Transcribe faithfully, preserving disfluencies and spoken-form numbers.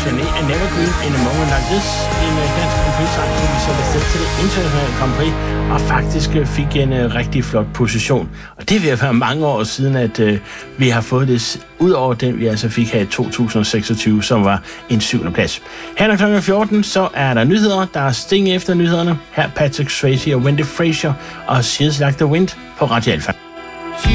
Chanel and Never Green in a Moment Like This. En uh, dansk Grand Prix-sang, som vi så afsted til det internationale Grand Prix, og faktisk uh, fik en uh, rigtig flot position. Og det vil være mange år siden, at uh, vi har fået det, ud over den, vi altså fik her i to tusind og seksogtyve, som var en syvende plads. Her klokken fjorten, så er der nyheder. Der er Sting efter nyhederne. Her Patrick Swayze og Wendy Frazier og She's Like the Wind på Radio Alpha.